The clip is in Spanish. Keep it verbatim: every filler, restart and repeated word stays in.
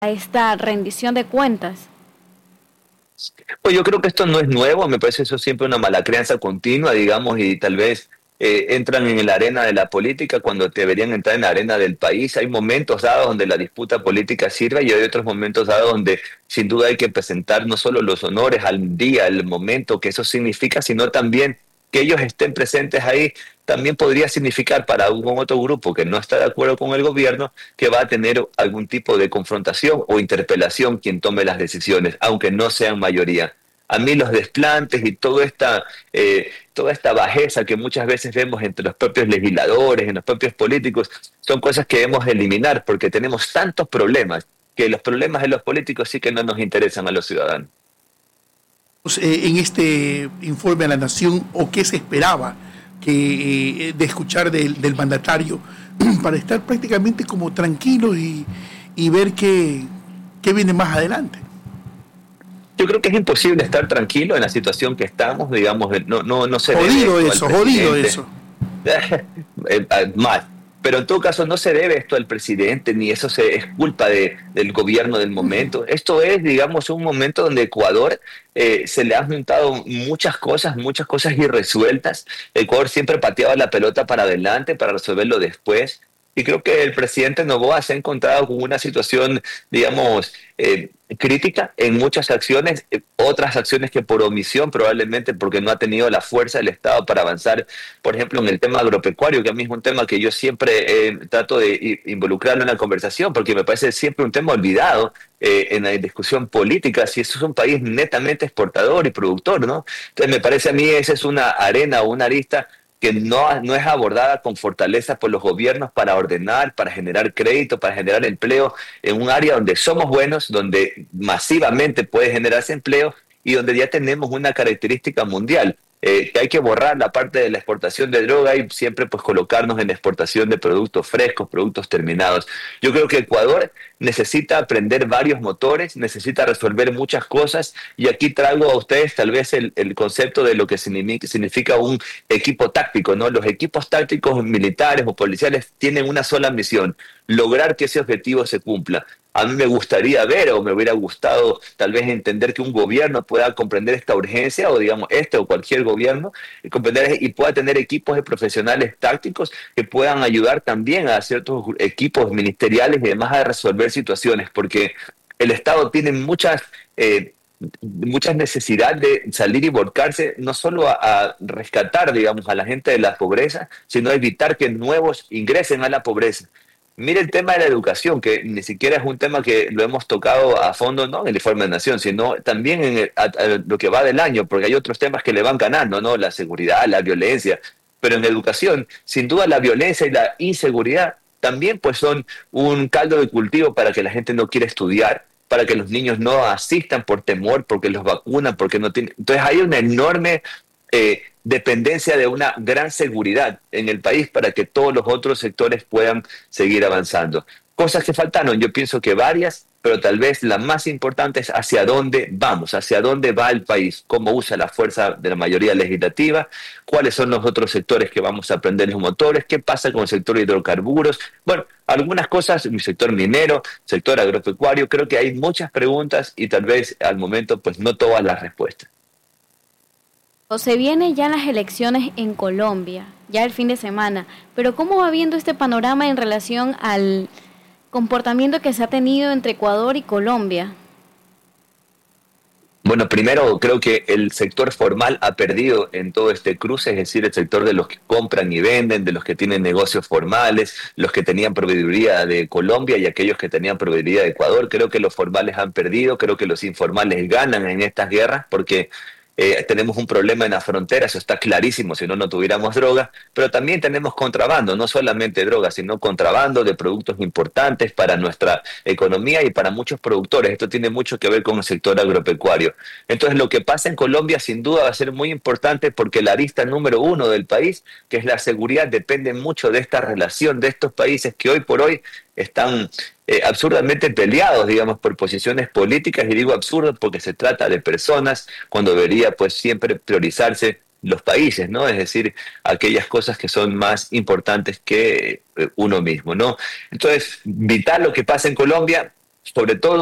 a esta rendición de cuentas? Pues yo creo que esto no es nuevo, me parece eso siempre una mala crianza continua, digamos, y tal vez eh, entran en la arena de la política cuando deberían entrar en la arena del país. Hay momentos dados donde la disputa política sirve y hay otros momentos dados donde sin duda hay que presentar no solo los honores al día, al momento que eso significa, sino también que ellos estén presentes ahí. También podría significar para algún otro grupo que no está de acuerdo con el gobierno que va a tener algún tipo de confrontación o interpelación quien tome las decisiones, aunque no sean mayoría. A mí los desplantes y toda esta, eh, toda esta bajeza que muchas veces vemos entre los propios legisladores, en los propios políticos, son cosas que debemos eliminar porque tenemos tantos problemas que los problemas de los políticos sí que no nos interesan a los ciudadanos. Eh, en este informe a la Nación, o qué se esperaba que, eh, de escuchar del, del mandatario para estar prácticamente como tranquilos y, y ver qué, qué viene más adelante? Yo creo que es imposible estar tranquilo en la situación que estamos, digamos, no, no, no se jodido debe eso, jodido eso. Mal. Pero en todo caso no se debe esto al presidente, ni eso se, es culpa de, del gobierno del momento. Esto es, digamos, un momento donde Ecuador eh, se le han juntado muchas cosas, muchas cosas irresueltas. Ecuador siempre pateaba la pelota para adelante para resolverlo después. Y creo que el presidente Noboa se ha encontrado con una situación, digamos, eh, crítica en muchas acciones, eh, otras acciones que por omisión probablemente porque no ha tenido la fuerza del Estado para avanzar, por ejemplo, en el tema agropecuario, que a mí es un tema que yo siempre eh, trato de involucrarlo en la conversación, porque me parece siempre un tema olvidado eh, en la discusión política, si eso es un país netamente exportador y productor, ¿no? Entonces me parece a mí esa es una arena o una arista que no, no es abordada con fortaleza por los gobiernos para ordenar, para generar crédito, para generar empleo en un área donde somos buenos, donde masivamente puede generarse empleo y donde ya tenemos una característica mundial. Eh, que hay que borrar la parte de la exportación de droga y siempre pues colocarnos en la exportación de productos frescos, productos terminados. Yo creo que Ecuador necesita aprender varios motores, necesita resolver muchas cosas y aquí traigo a ustedes tal vez el, el concepto de lo que significa un equipo táctico, ¿no? Los equipos tácticos militares o policiales tienen una sola misión, lograr que ese objetivo se cumpla. A mí me gustaría ver o me hubiera gustado tal vez entender que un gobierno pueda comprender esta urgencia o digamos este o cualquier gobierno y comprender y pueda tener equipos de profesionales tácticos que puedan ayudar también a ciertos equipos ministeriales y demás a resolver situaciones porque el Estado tiene muchas eh, muchas necesidades de salir y volcarse no solo a, a rescatar digamos a la gente de la pobreza sino a evitar que nuevos ingresen a la pobreza. Mire el tema de la educación, que ni siquiera es un tema que lo hemos tocado a fondo, no en el informe de Nación, sino también en el, a, a lo que va del año, porque hay otros temas que le van ganando, ¿no? La seguridad, la violencia. Pero en educación, sin duda la violencia y la inseguridad también pues son un caldo de cultivo para que la gente no quiera estudiar, para que los niños no asistan por temor, porque los vacunan, porque no tienen... Entonces hay una enorme... Eh, dependencia de una gran seguridad en el país para que todos los otros sectores puedan seguir avanzando. Cosas que faltaron, yo pienso que varias, pero tal vez la más importante es hacia dónde vamos, hacia dónde va el país, cómo usa la fuerza de la mayoría legislativa, cuáles son los otros sectores que vamos a aprender los motores, qué pasa con el sector de hidrocarburos. Bueno, algunas cosas, mi sector minero, sector agropecuario, creo que hay muchas preguntas y tal vez al momento pues no todas las respuestas. Se vienen ya las elecciones en Colombia, ya el fin de semana, pero ¿cómo va viendo este panorama en relación al comportamiento que se ha tenido entre Ecuador y Colombia? Bueno, primero creo que el sector formal ha perdido en todo este cruce, es decir, el sector de los que compran y venden, de los que tienen negocios formales, los que tenían proveeduría de Colombia y aquellos que tenían proveeduría de Ecuador. Creo que los formales han perdido, creo que los informales ganan en estas guerras porque Eh, tenemos un problema en la frontera, eso está clarísimo, si no, no tuviéramos droga, pero también tenemos contrabando, no solamente droga, sino contrabando de productos importantes para nuestra economía y para muchos productores. Esto tiene mucho que ver con el sector agropecuario. Entonces, lo que pasa en Colombia sin duda va a ser muy importante porque la arista número uno del país, que es la seguridad, depende mucho de esta relación de estos países que hoy por hoy están eh, absurdamente peleados, digamos, por posiciones políticas, y digo absurdo porque se trata de personas, cuando debería pues siempre priorizarse los países, ¿no? Es decir, aquellas cosas que son más importantes que eh, uno mismo, ¿no? Entonces, vital lo que pasa en Colombia, sobre todo